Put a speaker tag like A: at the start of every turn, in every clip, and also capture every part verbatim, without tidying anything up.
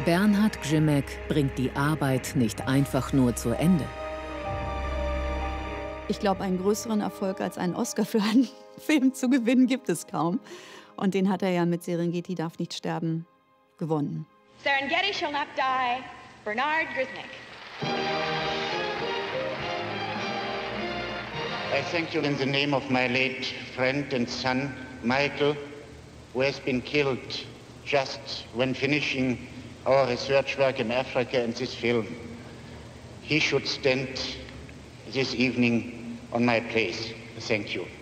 A: Bernhard Grzimek bringt die Arbeit nicht einfach nur zu Ende.
B: Ich glaube, einen größeren Erfolg als einen Oscar für einen Film zu gewinnen gibt es kaum. Und den hat er ja mit Serengeti darf nicht sterben gewonnen.
C: Serengeti shall not die. Bernhard Grzimek.
D: I thank you in the name of my late friend and son, Michael, who has been killed just when finishing our research work in Africa and this film. He should stand this evening on my place. Thank you.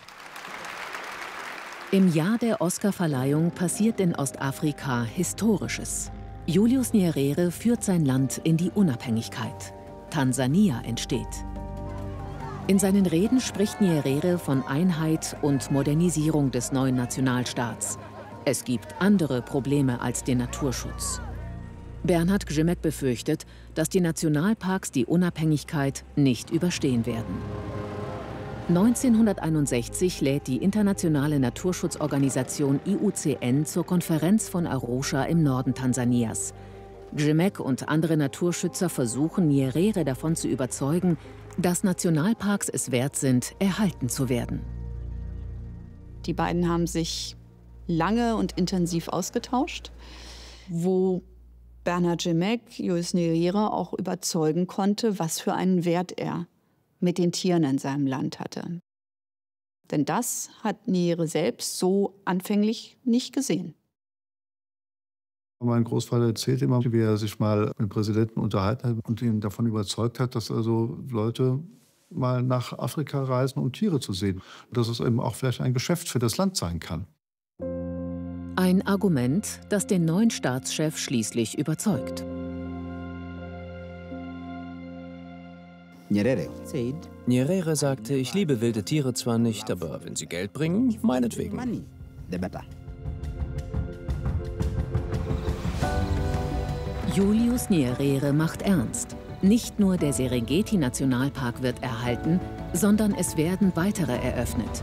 A: Im Jahr der Oscarverleihung passiert in Ostafrika Historisches. Julius Nyerere führt sein Land in die Unabhängigkeit. Tansania entsteht. In seinen Reden spricht Nyerere von Einheit und Modernisierung des neuen Nationalstaats. Es gibt andere Probleme als den Naturschutz. Bernhard Grzimek befürchtet, dass die Nationalparks die Unabhängigkeit nicht überstehen werden. neunzehnhunderteinundsechzig lädt die internationale Naturschutzorganisation I U C N zur Konferenz von Arusha im Norden Tansanias. Grzimek und andere Naturschützer versuchen, Nyerere davon zu überzeugen, dass Nationalparks es wert sind, erhalten zu werden.
B: Die beiden haben sich lange und intensiv ausgetauscht, wo Bernhard Grzimek Julius Nyerere auch überzeugen konnte, was für einen Wert er mit den Tieren in seinem Land hatte. Denn das hat Nyerere selbst so anfänglich nicht gesehen.
E: Mein Großvater erzählt immer, wie er sich mal mit dem Präsidenten unterhalten hat und ihn davon überzeugt hat, dass also Leute mal nach Afrika reisen, um Tiere zu sehen. Dass es eben auch vielleicht ein Geschäft für das Land sein kann.
A: Ein Argument, das den neuen Staatschef schließlich überzeugt.
F: Nyerere sagte, ich liebe wilde Tiere zwar nicht, aber wenn sie Geld bringen, meinetwegen.
A: Julius Nyerere macht ernst. Nicht nur der Serengeti-Nationalpark wird erhalten, sondern es werden weitere eröffnet.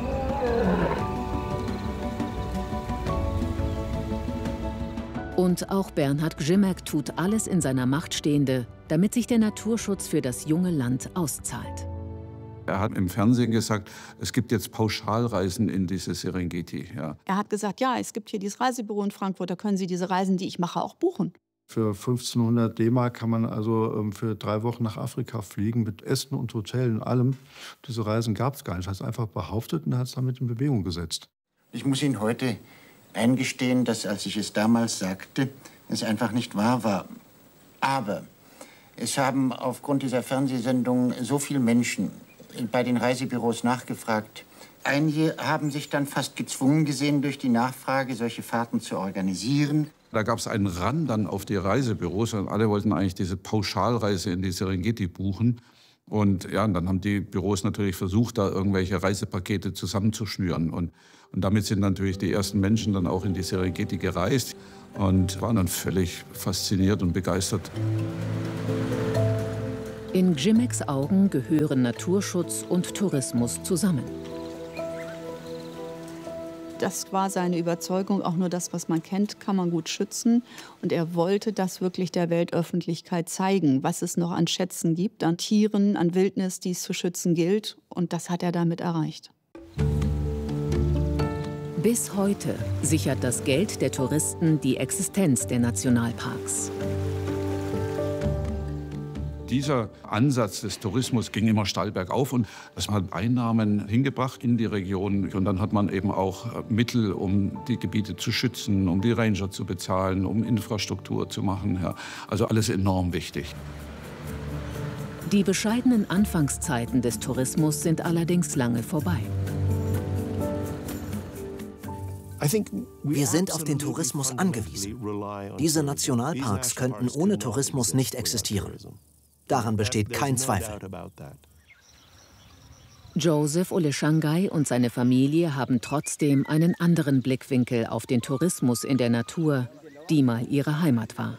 A: Und auch Bernhard Grzimek tut alles in seiner Macht Stehende, damit sich der Naturschutz für das junge Land auszahlt.
G: Er hat im Fernsehen gesagt, es gibt jetzt Pauschalreisen in diese Serengeti. Ja.
B: Er hat gesagt, ja, es gibt hier dieses Reisebüro in Frankfurt, da können Sie diese Reisen, die ich mache, auch buchen.
E: Für fünfzehnhundert D-Mark kann man also für drei Wochen nach Afrika fliegen, mit Essen und Hotel und allem. Diese Reisen gab es gar nicht. Er hat es einfach behauptet und hat es damit in Bewegung gesetzt.
D: Ich muss Ihnen heute eingestehen, dass, als ich es damals sagte, es einfach nicht wahr war. Aber es haben aufgrund dieser Fernsehsendung so viele Menschen bei den Reisebüros nachgefragt. Einige haben sich dann fast gezwungen gesehen, durch die Nachfrage solche Fahrten zu organisieren.
G: Da gab es einen Run dann auf die Reisebüros und alle wollten eigentlich diese Pauschalreise in die Serengeti buchen. Und ja, und dann haben die Büros natürlich versucht, da irgendwelche Reisepakete zusammenzuschnüren. Und, und damit sind natürlich die ersten Menschen dann auch in die Serengeti gereist und waren dann völlig fasziniert und begeistert.
A: In Grzimeks Augen gehören Naturschutz und Tourismus zusammen.
B: Das war seine Überzeugung, auch nur das, was man kennt, kann man gut schützen. Und er wollte das wirklich der Weltöffentlichkeit zeigen, was es noch an Schätzen gibt, an Tieren, an Wildnis, die es zu schützen gilt. Und das hat er damit erreicht.
A: Bis heute sichert das Geld der Touristen die Existenz der Nationalparks.
G: Dieser Ansatz des Tourismus ging immer steil bergauf und das hat Einnahmen hingebracht in die Region. Und dann hat man eben auch Mittel, um die Gebiete zu schützen, um die Ranger zu bezahlen, um Infrastruktur zu machen. Ja. Also alles enorm wichtig.
A: Die bescheidenen Anfangszeiten des Tourismus sind allerdings lange vorbei.
H: Wir sind auf den Tourismus angewiesen. Diese Nationalparks könnten ohne Tourismus nicht existieren. Daran besteht kein Zweifel.
A: Joseph Oleshangai und seine Familie haben trotzdem einen anderen Blickwinkel auf den Tourismus in der Natur, die mal ihre Heimat war.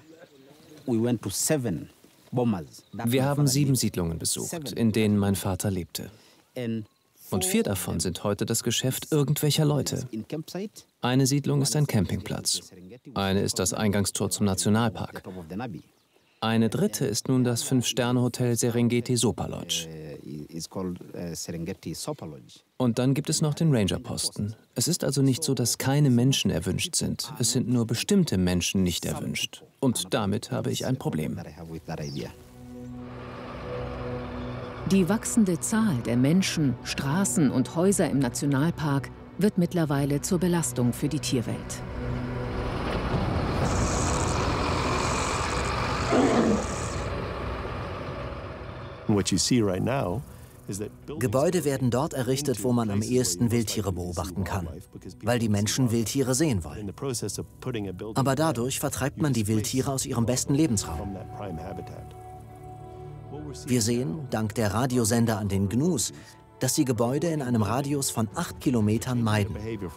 F: Wir haben sieben Siedlungen besucht, in denen mein Vater lebte. Und vier davon sind heute das Geschäft irgendwelcher Leute. Eine Siedlung ist ein Campingplatz. Eine ist das Eingangstor zum Nationalpark. Eine dritte ist nun das Fünf-Sterne-Hotel Serengeti Sopa Lodge. Und dann gibt es noch den Rangerposten. Es ist also nicht so, dass keine Menschen erwünscht sind. Es sind nur bestimmte Menschen nicht erwünscht. Und damit habe ich ein Problem.
A: Die wachsende Zahl der Menschen, Straßen und Häuser im Nationalpark wird mittlerweile zur Belastung für die Tierwelt.
H: Gebäude werden dort errichtet, wo man am ehesten Wildtiere beobachten kann, weil die Menschen Wildtiere sehen wollen. Aber dadurch vertreibt man die Wildtiere aus ihrem besten Lebensraum. Wir sehen, dank der Radiosender an den Gnus, dass sie Gebäude in einem Radius von acht Kilometern meiden.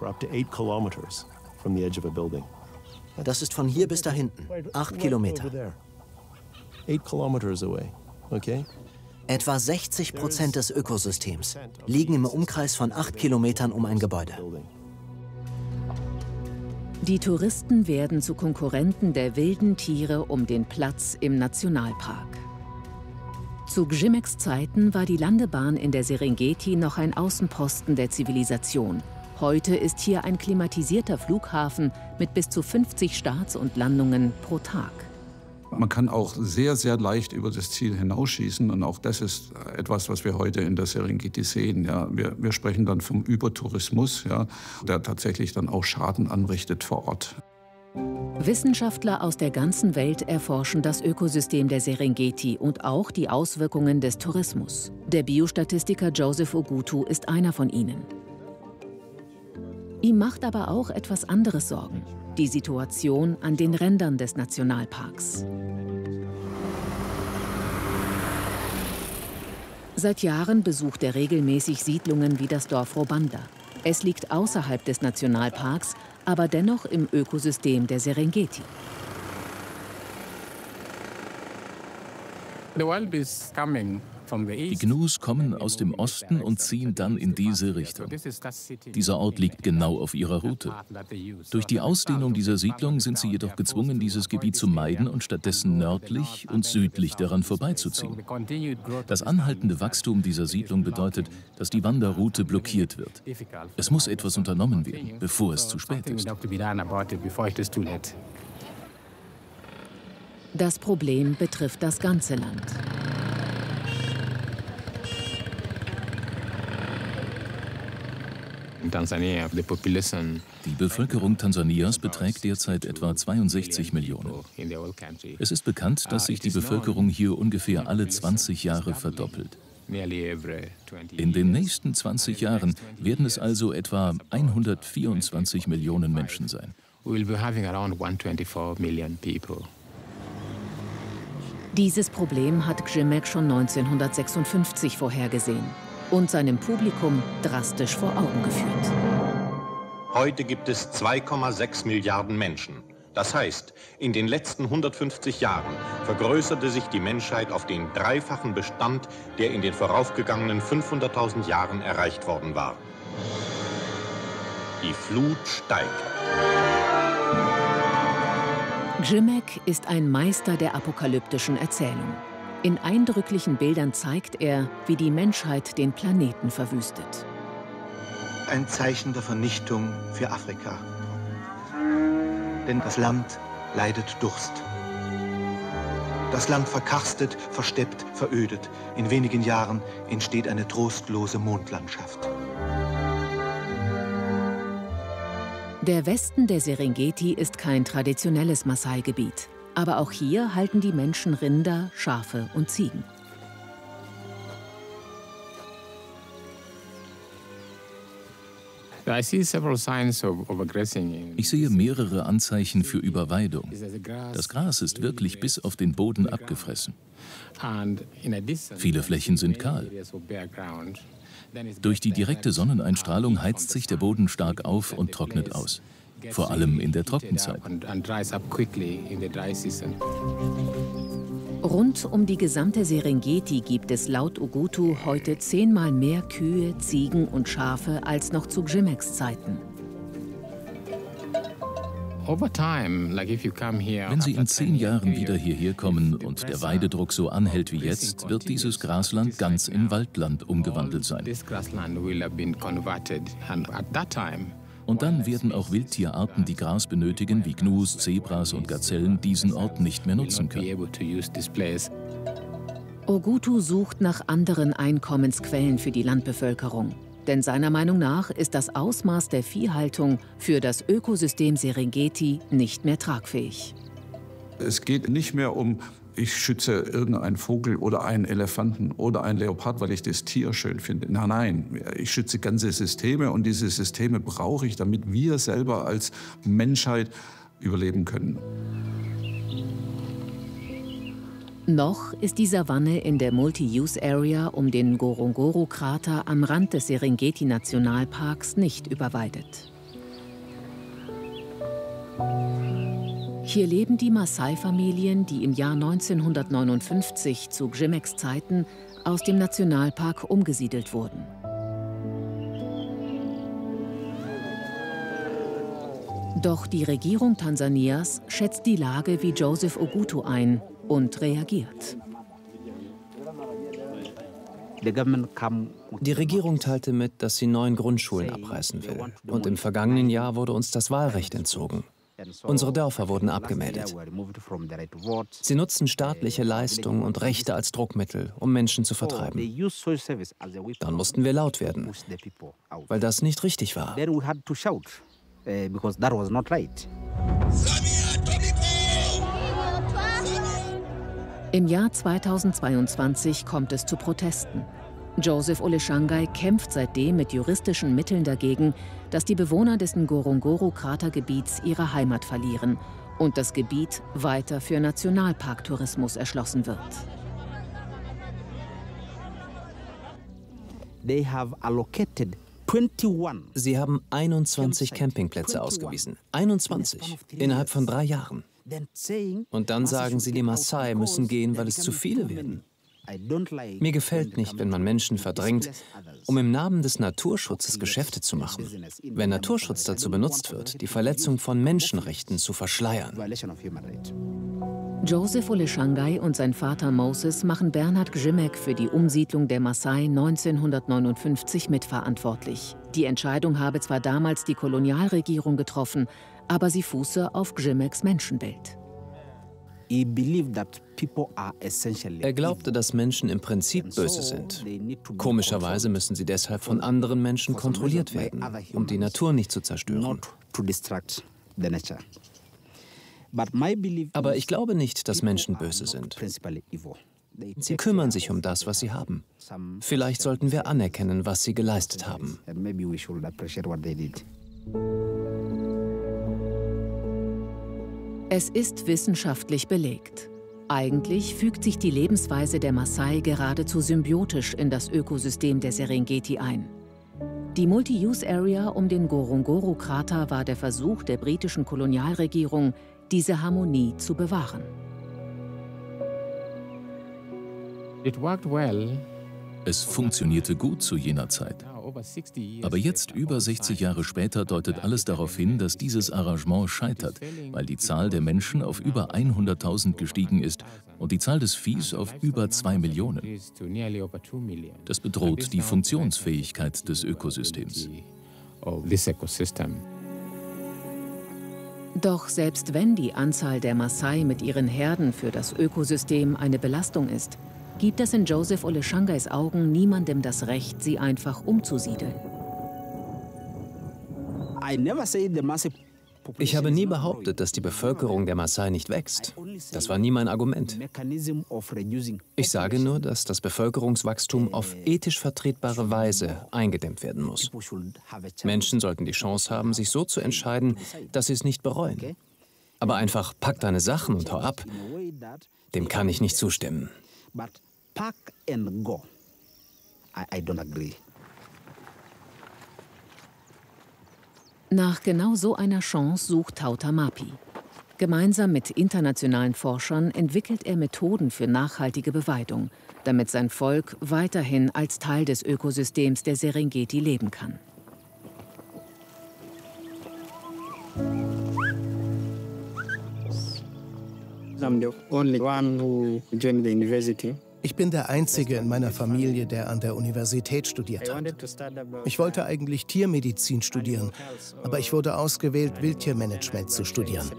H: Das ist von hier bis da hinten, acht Kilometer. Etwa sechzig Prozent des Ökosystems liegen im Umkreis von acht Kilometern um ein Gebäude.
A: Die Touristen werden zu Konkurrenten der wilden Tiere um den Platz im Nationalpark. Zu Gzimeks Zeiten war die Landebahn in der Serengeti noch ein Außenposten der Zivilisation. Heute ist hier ein klimatisierter Flughafen mit bis zu fünfzig Starts und Landungen pro Tag.
G: Man kann auch sehr, sehr leicht über das Ziel hinausschießen. Und auch das ist etwas, was wir heute in der Serengeti sehen. Ja, wir, wir sprechen dann vom Übertourismus, ja, der tatsächlich dann auch Schaden anrichtet vor Ort.
A: Wissenschaftler aus der ganzen Welt erforschen das Ökosystem der Serengeti und auch die Auswirkungen des Tourismus. Der Biostatistiker Joseph Ogutu ist einer von ihnen. Ihm macht aber auch etwas anderes Sorgen: die Situation an den Rändern des Nationalparks. Seit Jahren besucht er regelmäßig Siedlungen wie das Dorf Robanda. Es liegt außerhalb des Nationalparks, aber dennoch im Ökosystem der Serengeti.
I: Die Gnus kommen aus dem Osten und ziehen dann in diese Richtung. Dieser Ort liegt genau auf ihrer Route. Durch die Ausdehnung dieser Siedlung sind sie jedoch gezwungen, dieses Gebiet zu meiden und stattdessen nördlich und südlich daran vorbeizuziehen. Das anhaltende Wachstum dieser Siedlung bedeutet, dass die Wanderroute blockiert wird. Es muss etwas unternommen werden, bevor es zu spät ist.
A: Das Problem betrifft das ganze Land.
I: Die Bevölkerung Tansanias beträgt derzeit etwa zweiundsechzig Millionen. Es ist bekannt, dass sich die Bevölkerung hier ungefähr alle zwanzig Jahre verdoppelt. In den nächsten zwanzig Jahren werden es also etwa hundertvierundzwanzig Millionen Menschen sein.
A: Dieses Problem hat Gzimek schon neunzehnhundertsechsundfünfzig vorhergesehen und seinem Publikum drastisch vor Augen geführt.
J: Heute gibt es zwei Komma sechs Milliarden Menschen. Das heißt, in den letzten hundertfünfzig Jahren vergrößerte sich die Menschheit auf den dreifachen Bestand, der in den voraufgegangenen fünfhunderttausend Jahren erreicht worden war. Die Flut steigt.
A: Gzimek ist ein Meister der apokalyptischen Erzählung. In eindrücklichen Bildern zeigt er, wie die Menschheit den Planeten verwüstet.
K: Ein Zeichen der Vernichtung für Afrika. Denn das Land leidet Durst. Das Land verkarstet, versteppt, verödet. In wenigen Jahren entsteht eine trostlose Mondlandschaft.
A: Der Westen der Serengeti ist kein traditionelles Maasai-Gebiet. Aber auch hier halten die Menschen Rinder, Schafe und Ziegen.
I: Ich sehe mehrere Anzeichen für Überweidung. Das Gras ist wirklich bis auf den Boden abgefressen. Viele Flächen sind kahl. Durch die direkte Sonneneinstrahlung heizt sich der Boden stark auf und trocknet aus. Vor allem in der Trockenzeit.
A: Rund um die gesamte Serengeti gibt es laut Ogutu heute zehnmal mehr Kühe, Ziegen und Schafe als noch zu Gzimeks Zeiten.
I: Wenn Sie in zehn Jahren wieder hierher kommen und der Weidedruck so anhält wie jetzt, wird dieses Grasland ganz in Waldland umgewandelt sein. Und dann werden auch Wildtierarten, die Gras benötigen, wie Gnus, Zebras und Gazellen, diesen Ort nicht mehr nutzen können.
A: Ogutu sucht nach anderen Einkommensquellen für die Landbevölkerung. Denn seiner Meinung nach ist das Ausmaß der Viehhaltung für das Ökosystem Serengeti nicht mehr tragfähig.
G: Es geht nicht mehr um, ich schütze irgendeinen Vogel oder einen Elefanten oder einen Leopard, weil ich das Tier schön finde. Nein, nein, ich schütze ganze Systeme und diese Systeme brauche ich, damit wir selber als Menschheit überleben können.
A: Noch ist die Savanne in der Multi-Use-Area um den Ngorongoro-Krater am Rand des Serengeti-Nationalparks nicht überweidet. Hier leben die Maasai-Familien, die im Jahr neunzehnhundertneunundfünfzig zu Gzimeks Zeiten aus dem Nationalpark umgesiedelt wurden. Doch die Regierung Tansanias schätzt die Lage wie Joseph Ogutu ein und reagiert.
F: Die Regierung teilte mit, dass sie neun Grundschulen abreißen will. Und im vergangenen Jahr wurde uns das Wahlrecht entzogen. Unsere Dörfer wurden abgemeldet. Sie nutzen staatliche Leistungen und Rechte als Druckmittel, um Menschen zu vertreiben. Dann mussten wir laut werden, weil das nicht richtig war.
A: Im Jahr zweitausendzweiundzwanzig kommt es zu Protesten. Joseph Olesangai kämpft seitdem mit juristischen Mitteln dagegen, dass die Bewohner des Ngorongoro-Kratergebiets ihre Heimat verlieren und das Gebiet weiter für Nationalparktourismus erschlossen wird.
F: Sie haben einundzwanzig Campingplätze ausgewiesen. einundzwanzig innerhalb von drei Jahren. Und dann sagen sie, die Maasai müssen gehen, weil es zu viele werden. Mir gefällt nicht, wenn man Menschen verdrängt, um im Namen des Naturschutzes Geschäfte zu machen. Wenn Naturschutz dazu benutzt wird, die Verletzung von Menschenrechten zu verschleiern.
A: Joseph Olesangai und sein Vater Moses machen Bernhard Gzimek für die Umsiedlung der Maasai neunzehnhundertneunundfünfzig mitverantwortlich. Die Entscheidung habe zwar damals die Kolonialregierung getroffen, aber sie fuße auf Gzimeks Menschenbild.
F: Er glaubte, dass Menschen im Prinzip böse sind. Komischerweise müssen sie deshalb von anderen Menschen kontrolliert werden, um die Natur nicht zu zerstören. Aber ich glaube nicht, dass Menschen böse sind. Sie kümmern sich um das, was sie haben. Vielleicht sollten wir anerkennen, was sie geleistet haben.
A: Es ist wissenschaftlich belegt. Eigentlich fügt sich die Lebensweise der Maasai geradezu symbiotisch in das Ökosystem der Serengeti ein. Die Multi-Use-Area um den Ngorongoro-Krater war der Versuch der britischen Kolonialregierung, diese Harmonie zu bewahren.
I: Es funktionierte gut zu jener Zeit. Aber jetzt, über sechzig Jahre später, deutet alles darauf hin, dass dieses Arrangement scheitert, weil die Zahl der Menschen auf über hunderttausend gestiegen ist und die Zahl des Viehs auf über zwei Millionen. Das bedroht die Funktionsfähigkeit des Ökosystems.
A: Doch selbst wenn die Anzahl der Maasai mit ihren Herden für das Ökosystem eine Belastung ist, gibt es in Joseph Olesangais Augen niemandem das Recht, sie einfach umzusiedeln.
F: Ich habe nie behauptet, dass die Bevölkerung der Maasai nicht wächst. Das war nie mein Argument. Ich sage nur, dass das Bevölkerungswachstum auf ethisch vertretbare Weise eingedämmt werden muss. Menschen sollten die Chance haben, sich so zu entscheiden, dass sie es nicht bereuen. Aber einfach pack deine Sachen und hau ab, dem kann ich nicht zustimmen.
L: Pack and go. I, I don't agree.
A: Nach genau so einer Chance sucht Tauta Mapi. Gemeinsam mit internationalen Forschern entwickelt er Methoden für nachhaltige Beweidung, damit sein Volk weiterhin als Teil des Ökosystems der Serengeti leben kann.
M: Ich bin der Einzige in meiner Familie, der an der Universität studiert hat. Ich wollte eigentlich Tiermedizin studieren, aber ich wurde ausgewählt, Wildtiermanagement zu studieren.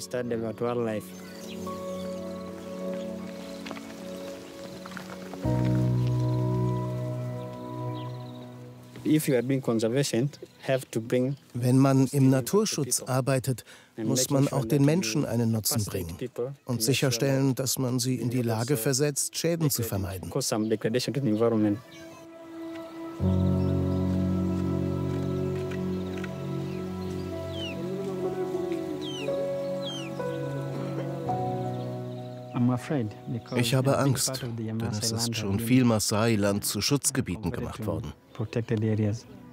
M: Wenn man im Naturschutz arbeitet, muss man auch den Menschen einen Nutzen bringen und sicherstellen, dass man sie in die Lage versetzt, Schäden zu vermeiden. Ich habe Angst, denn es ist schon viel Maasai-Land zu Schutzgebieten gemacht worden.